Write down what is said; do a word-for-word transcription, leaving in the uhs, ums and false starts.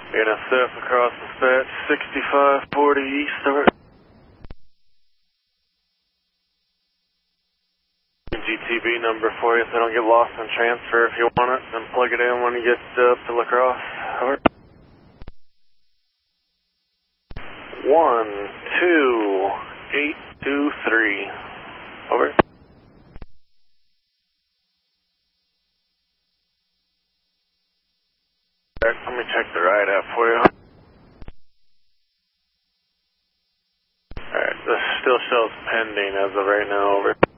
N S F across the dispatch, sixty-five forty east, over. G T B number for you so don't get lost in transfer if you want it, and plug it in when you get up to La Crosse, over. One, two, eight, two, three, over. Alright, let me check the ride app for you. Alright, this still shows pending as of right now, over.